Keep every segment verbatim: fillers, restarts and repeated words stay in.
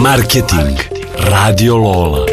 Marketing Radio Lola.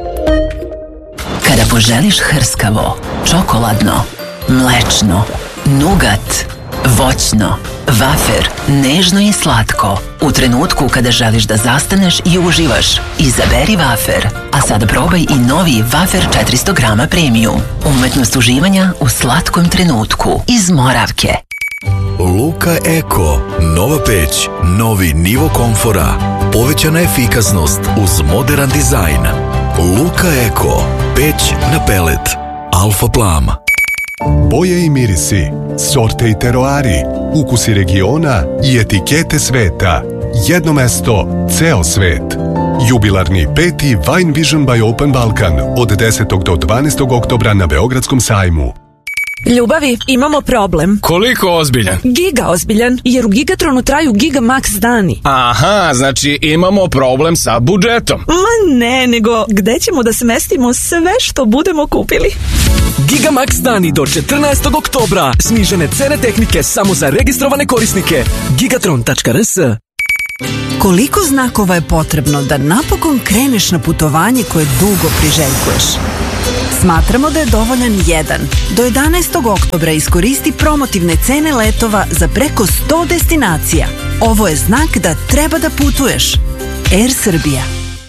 Kada poželiš hrskavo, čokoladno, mlečno, nugat, voćno, vafer, nežno i slatko, u trenutku kada želiš da zastaneš i uživaš, izaberi vafer. A sada probaj i novi vafer četiristo grama premium. Umetnost uživanja u slatkom trenutku iz Moravke. Luka Eko, nova peć, novi nivo komfora, povećana efikasnost uz moderan dizajn. Luka Eko, peć na pelet, Alfa Plam. Boje i mirisi, sorte i teroari, ukusi regiona i etikete sveta. Jedno mesto, ceo svet. Jubilarni peti Wine Vision by Open Balkan od desetog do dvanaestog oktobra na Beogradskom sajmu. Ljubavi, imamo problem. Koliko ozbiljan? Giga ozbiljan, jer u Gigatronu traju Giga Max dani. Aha, znači imamo problem sa budžetom. Ma ne, nego gde ćemo da smestimo sve što budemo kupili? Giga Max dani do četrnaestog oktobra. Snižene cene tehnike samo za registrovane korisnike. gigatron tačka r s. Koliko znakova je potrebno da napokon kreneš na putovanje koje dugo priželjkuješ? Smatramo da je dovoljan jedan. Do jedanaestog oktobra iskoristi promotivne cene letova za preko sto destinacija. Ovo je znak da treba da putuješ. Air Srbija.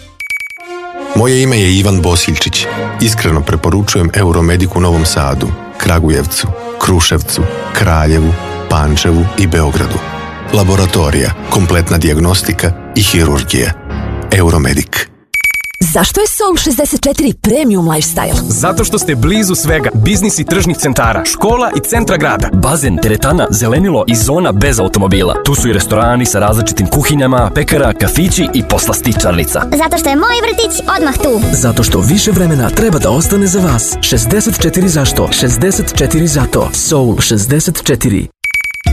Moje ime je Ivan Bosiljčić. Iskreno preporučujem Euromedic u Novom Sadu, Kragujevcu, Kruševcu, Kraljevu, Pančevu i Beogradu. Laboratorija, kompletna dijagnostika i hirurgija. Euromedic. Zašto je Soul šezdeset četiri Premium Lifestyle? Zato što ste blizu svega, biznis i tržnih centara, škola i centra grada. Bazen, teretana, zelenilo i zona bez automobila. Tu su i restorani sa različitim kuhinjama, pekara, kafići i poslastičarnica. Zato što je moj vrtić odmah tu. Zato što više vremena treba da ostane za vas. šezdeset četiri zašto? šezdeset četiri zato. Soul šezdeset četiri.